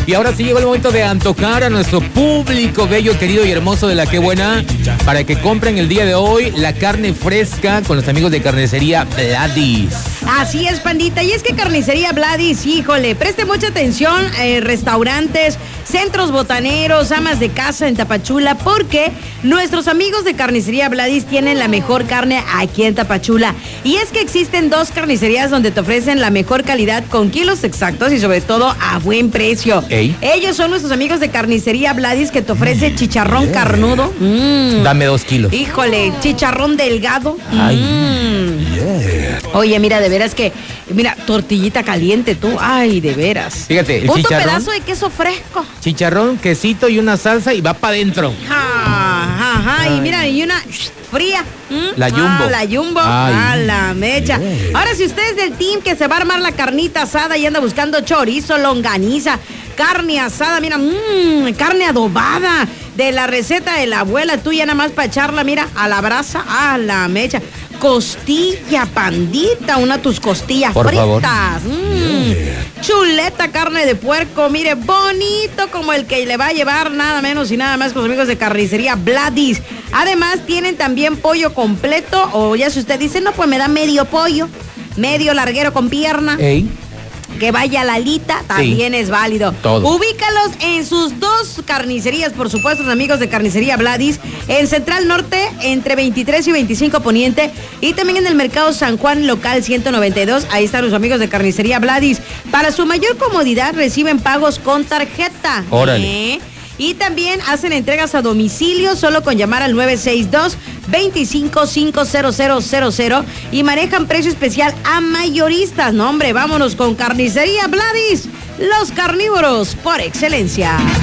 Y ahora sí llegó el momento de antojar a nuestro público bello, querido y hermoso de La Qué Buena para que compren el día de hoy la carne fresca con los amigos de Carnicería Vladis. Así es, pandita. Y es que Carnicería Vladis, híjole, preste mucha atención, restaurantes, centros botaneros, amas de casa en Tapachula, porque nuestros amigos de Carnicería Vladis tienen la mejor carne aquí en Tapachula. Y es que existen 2 carnicerías donde te ofrecen la mejor calidad con kilos exactos y sobre todo a buen precio. Ey. Ellos son nuestros amigos de Carnicería Vladis, que te ofrece chicharrón carnudo. Dame 2 kilos. Híjole, chicharrón delgado. Oye, mira, de veras que, mira, tortillita caliente tú, ay, de veras. Fíjate, el Otro chicharrón, pedazo de queso fresco. chicharrón, quesito y una salsa y va para adentro. Ajá, y mira, y una fría. La Jumbo. La Jumbo, Ay. a la mecha. Ahora, si usted es del team que se va a armar la carnita asada y anda buscando chorizo, longaniza, carne asada, mira, carne adobada, de la receta de la abuela tuya, nada más para echarla, mira, a la brasa, a la mecha. Costilla, pandita, tus costillas por fritas. Favor. Chuleta, carne de puerco, mire, bonito como el que le va a llevar nada menos y nada más con los amigos de Carnicería Vladis. Además, tienen también pollo completo, o ya si usted dice, no, pues me da medio pollo, medio larguero con pierna. Ey. Que vaya la alita, también sí, es válido. Todo. Ubícalos en sus 2 carnicerías, por supuesto, los amigos de Carnicería Vladis, en Central Norte, entre 23 y 25 Poniente, y también en el Mercado San Juan, local 192. Ahí están los amigos de Carnicería Vladis. Para su mayor comodidad, reciben pagos con tarjeta. Órale. Y también hacen entregas a domicilio solo con llamar al 962-2550000 y manejan precio especial a mayoristas. No, hombre, vámonos con Carnicería Vladis, los carnívoros por excelencia.